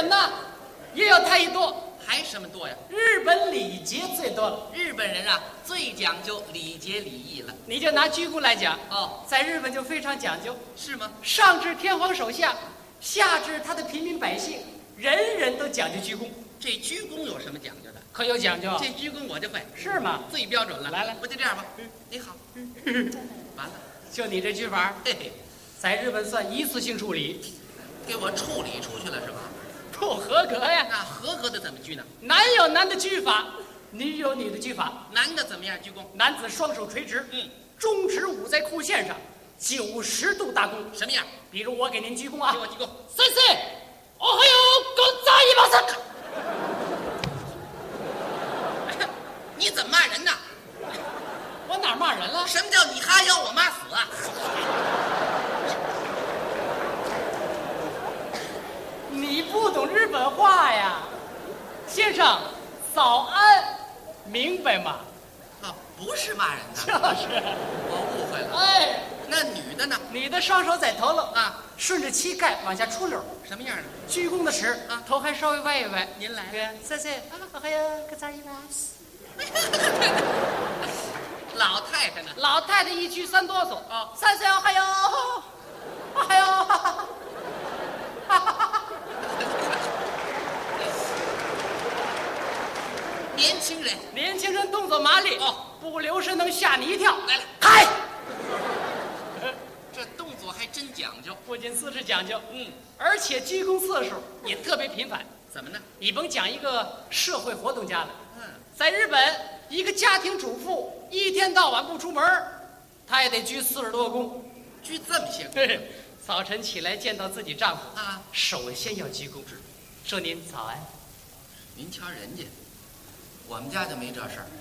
本呢，也有太多。 还什么多呀？ 日本礼节最多了。 日本人啊，最讲究礼节礼义了。 你就拿鞠躬来讲， 哦， 在日本就非常讲究， 是吗？ 上至天皇手下，下至他的平民百姓，人人都讲究鞠躬。 这鞠躬有什么讲究的？ 可有讲究？ 这鞠躬我就会， 是吗？ 最标准了。 来来， 不就这样吧？你好，完了， 就你这句法， 嘿嘿， 在日本算一次性处理， 给我处理出去了是吧？ 不合格呀。 那合格的怎么鞠呢？ 男有男的鞠法，女有女的鞠法。 男的怎么样鞠躬？ 男子双手垂直，中指捂在裤线上，90度大躬。 什么样？ 比如我给您鞠躬啊， 给我鞠躬。 先生，我还有ございます。 你怎么骂人呢？ 我哪骂人了？ 什么叫你哈腰我妈死啊？ 你不懂日本话呀，先生，早安，明白吗？ 啊，不是骂人的， 就是我误会了。 哎， 那女的呢？ 你的双手在头了啊， 顺着膝盖往下出溜， 什么样的？ 鞠躬的时啊， 头还稍微歪一歪。 您来。 先生，我还有ございます。 老太太呢？ 老太太一鞠3哆嗦。 哦， 先生，还有，还有。年轻人动作麻利，不留神能吓你一跳。 来了， 嗨！ 这动作还真讲究， 不仅姿势讲究，而且鞠躬次数也特别频繁。 怎么呢？ 你甭讲一个社会活动家了，在日本，一个家庭主妇一天到晚不出门，她也得鞠40多躬， 鞠这么些躬。 早晨起来见到自己丈夫啊， 首先要鞠躬，说您早安。 您瞧人家，我们家就没这事儿。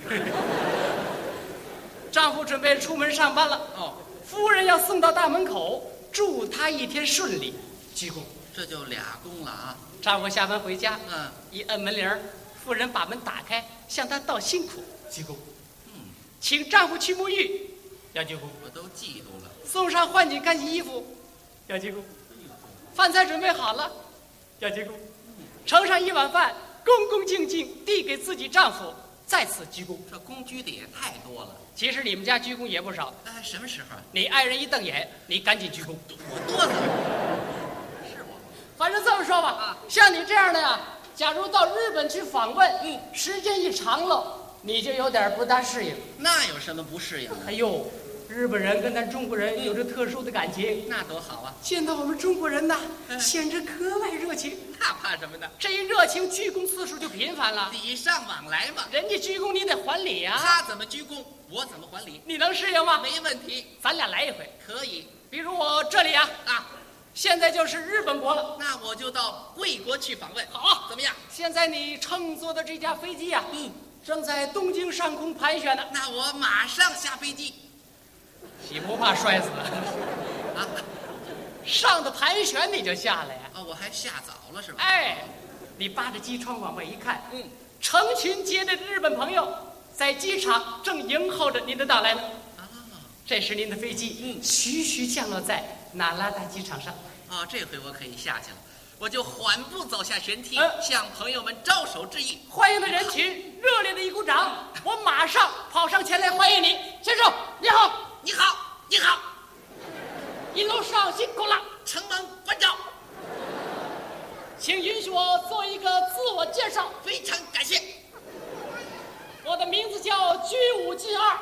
丈夫准备出门上班了，夫人要送到大门口，祝他一天顺利，鞠躬。 这就2躬了啊！ 丈夫下班回家，一摁门铃，夫人把门打开，向他道辛苦，鞠躬。请丈夫去沐浴，要鞠躬。 我都嫉妒了。 送上换洗干净衣服，要鞠躬。饭菜准备好了，要鞠躬。盛上一碗饭，恭恭敬敬递给自己丈夫，再次鞠躬。 这躬鞠的也太多了。 其实你们家鞠躬也不少。 什么时候？ 你爱人一瞪眼，你赶紧鞠躬。 我哆嗦。是我。 反正这么说吧，像你这样的呀，假如到日本去访问，时间一长了，你就有点不大适应。 那有什么不适应的？ 哎呦，日本人跟咱中国人有着特殊的感情， 那多好啊！ 见到我们中国人呐，显着格外热情。 那怕什么呢？ 这一热情，鞠躬次数就频繁了。 礼尚往来嘛。 人家鞠躬，你得还礼啊。 他怎么鞠躬，我怎么还礼。 你能适应吗？ 没问题， 咱俩来一回。 可以。 比如我这里啊，现在就是日本国了。 那我就到贵国去访问。 好， 怎么样？ 现在你乘坐的这架飞机啊，正在东京上空盘旋呢。 那我马上下飞机。 你不怕摔死啊？上的盘旋你就下来呀？ 我还下早了是吧？ 哎，你扒着机窗往外一看，成群结队的日本朋友在机场正迎候着您的到来呢。这时您的飞机徐徐降落在那拉达机场上。 这回我可以下去了，我就缓步走下舷梯，向朋友们招手致意。 欢迎的人群热烈的一鼓掌，我马上跑上前来欢迎你，先生你好。 你好，你好， 一路上辛苦了， 承蒙关照， 请允许我做一个自我介绍。 非常感谢。 我的名字叫居武进二。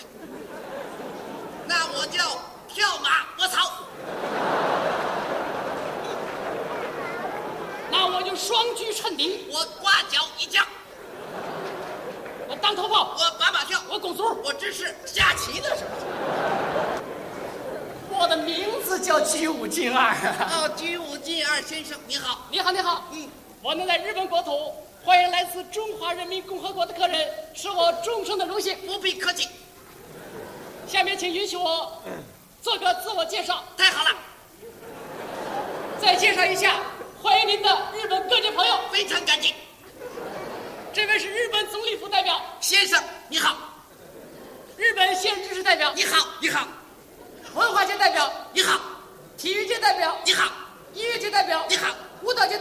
那我叫跳马卧槽。 那我就双居衬底。 我刮脚一将。 我当头炮。 我把马跳。 我拱足。 我这是下棋的是吧？ 我的名字叫居武进二。 居武进二先生，你好。 你好，你好。我能在日本国土欢迎来自中华人民共和国的客人，是我终生的荣幸。 不必客气。 下面请允许我做个自我介绍。 太好了。 再介绍一下